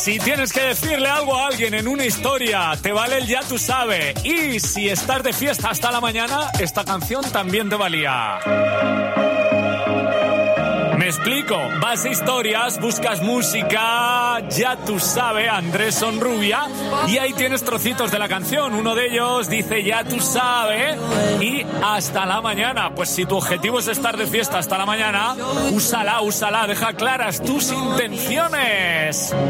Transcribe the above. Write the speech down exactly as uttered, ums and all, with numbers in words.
Si tienes que decirle algo a alguien en una historia, te vale el ya tú sabes. Y si estás de fiesta hasta la mañana, esta canción también te valía. Me explico, vas a historias, buscas música, ya tú sabes, Andrés Sonrubia, y ahí tienes trocitos de la canción. Uno de ellos dice ya tú sabes y hasta la mañana. Pues si tu objetivo es estar de fiesta hasta la mañana, úsala, úsala, deja claras tus intenciones.